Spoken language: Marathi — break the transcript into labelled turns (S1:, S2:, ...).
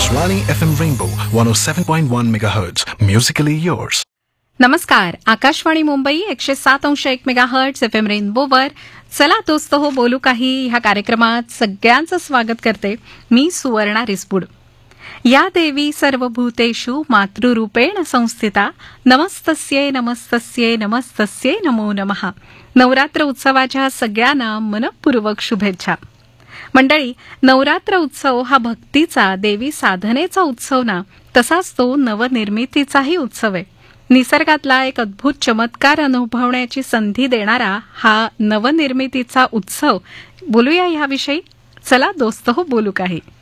S1: Akashvani FM Rainbow 107.1 MHz. Musically yours.
S2: नमस्कार. आकाशवाणी मुंबई 107.1 मेगाहर्ट्झ FM रेनबोवर चला दोस्त हो बोलू काही ह्या कार्यक्रमात सगळ्यांचं स्वागत करते. मी सुवर्णा रिसबुड. या देवी सर्वभूतेषु मातृरूपेण संस्थिता नमस्तस्यै नमस्तस्यै नमस्तस्यै नमो नमः. नवरात्र उत्सवाच्या सगळ्यांना मनपूर्वक शुभेच्छा. मंडळी, नवरात्र उत्सव हा भक्तीचा, देवी साधनेचा उत्सव ना, तसाच तो नवनिर्मितीचाही उत्सव आहे. निसर्गातला एक अद्भुत चमत्कार अनुभवण्याची संधी देणारा हा नवनिर्मितीचा उत्सव. बोलूया ह्याविषयी. चला दोस्त हो बोलू काही.